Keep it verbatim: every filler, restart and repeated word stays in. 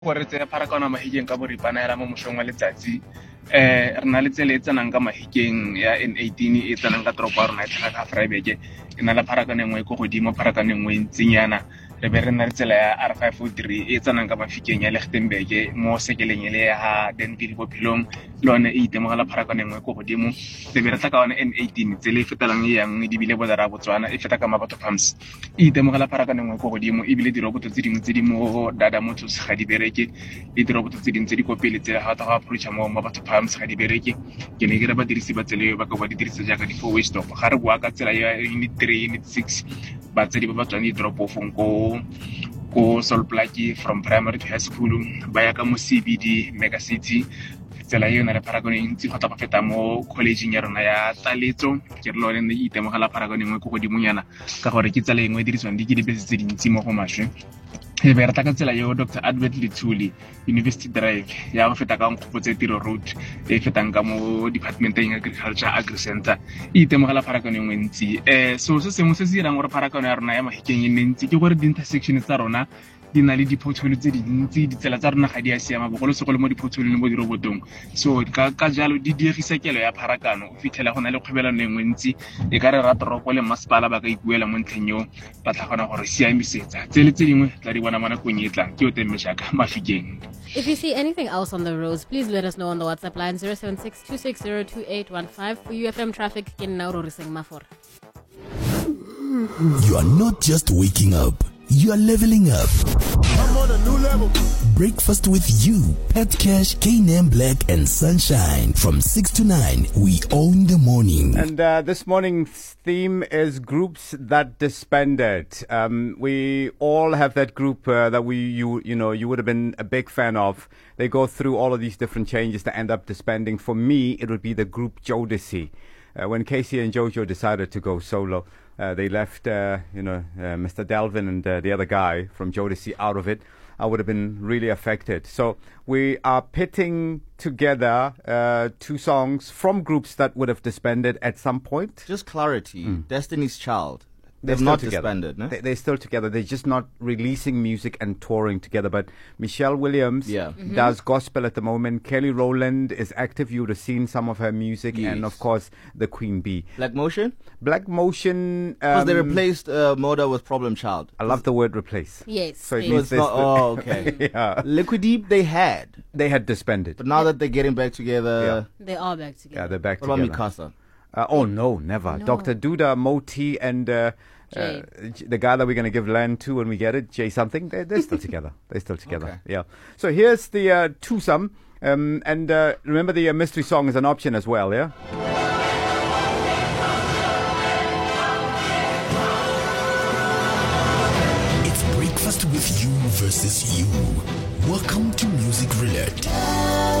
gore tse pharakano mahikeng ka boripana hela mo moshong wa letsatsi eh re na le tsele e tsanang ka mahikeng ya N eighteen e tsanang ka toropo ya rona e tlhaga ka Vryburg e na le pharakano engwe go godimo pharakano engwe ntsinyana re be re na le tsela ya R five oh three e tsanang ka mafikeng ya Lichtenburg mo sekeleng ile ya ha Denville Bophelong lone e itemogela pharakano engwe go godimo re be re tla ka ona N eighteen tsele e fetalang e yang di bile bodara Botswana e feta ka Mabato Farms e itemogela pharakano engwe go godimo e bile diroboto tse dingwe tse di mo dada motho ga di bereke le diroboto tse dingwe tse di kopele tse ga ta go approach mo Mabato Farms ga di bereke ke ne ke re ba dirisi ba tsele ba ka ba di dirisa jaaka di four way stop ga re bua ka tsela ya unit three unit six ba tsedi ba ba tswang di drop off go go Sol Plaatje from primary to high school ba ya ka mo C B D Mega City tsela e na le pharakano e ntsi go tla go feta mo college-eng ya rona ya Taletso ke re lone ne itemogela pharakano engwe go godimo nyana ka gore ke tsela engwe dirisiwang di ke dibese tse dintsi mo go maswe e be re tla ka tsela yo Doctor Advert Lithuli University Drive ya go feta ka Nkgopotse Tiro Road e fetang ka mo Department of Agriculture Agri Center e itemogela pharakano engwe ntsi eh so se sengwe se se dirang gore pharakano ya rona ya mahikeng e ntsi ke gore di intersection tsa rona di na le di-pothole tse dintsi ditsela tsa rona ga di a siama bogolo segolo mo di-pothole le mo dirobotong so ka ka jalo di diegisa kelo ya pharakano o fitlhela go na le kgwebelano engwe ntsi e ka re ra toropo le masepala ba ka ikuela mo ntlheng yo ba tla gona gore siamisetsa tsele tse dingwe tla di bona mo nakong e tlang ke o teng mešaka mafikeng. If you see anything else on the roads, please let us know on the WhatsApp line zero seven six two six zero two eight one five. For U F M traffic, ke nna o Roriseng Mafora. You are not just waking up. You are leveling up. I'm on a new level. Breakfast with you, Pet Cash, K-Nam Black, and Sunshine. From six to nine, we own the morning. And uh, this morning's theme is groups that disbanded. Um, we all have that group uh, that we, you, you know, you would have been a big fan of. They go through all of these different changes to end up disbanding. For me, it would be the group Jodeci. Uh, when Casey and Jojo decided to go solo, uh, they left, uh, you know, uh, Mister Delvin and uh, the other guy from Jodeci out of it. I would have been really affected. So we are pitting together uh, two songs from groups that would have disbanded at some point. Just clarity. Mm. Destiny's Child. They're They've not together. disbanded, no? They, they're still together. They're just not releasing music and touring together. But Michelle Williams yeah. Mm-hmm. does gospel at the moment. Kelly Rowland is active. You would have seen some of her music. Yes. And, of course, the Queen Bee. Black Motion? Black Motion... Because um, they replaced uh, Moda with Problem Child. I love the word replace. Yes. So it yes. So means it's there's not, the- oh, okay. yeah. Liquid Deep, they had. They had disbanded. But now that they're getting back together... They are back together. Yeah, they're back What together. about Mikasa? Uh, oh, no, never. No. Doctor Duda, Moti, and uh, uh, J- the guy that we're going to give land to when we get it, Jay something, they're, they're still together. They're still together. Okay. Yeah. So here's the uh, twosome. Um, and uh, remember the uh, mystery song is an option as well, yeah? It's breakfast with you versus you. Welcome to Music Roulette.